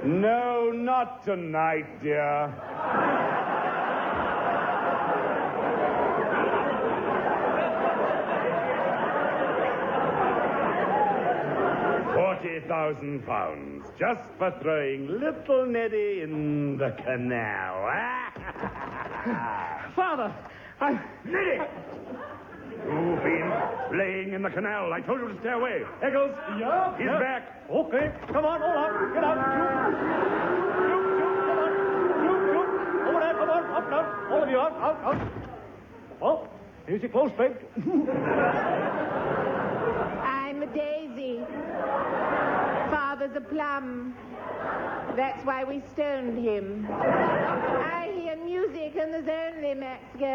No, not tonight, dear. £40,000 just for throwing little Neddy in the canal. Father, Neddy! You've been playing in the canal. I told you to stay away. Eccles? Yeah? He's back. Okay, come on, all out. Get out. Shoot, come on. Shoot. Over there, come on. Up, down. All of you, out. Oh, here's your close, babe. I'm a daisy. Father's a plum. That's why we stoned him. I hear music and there's only Max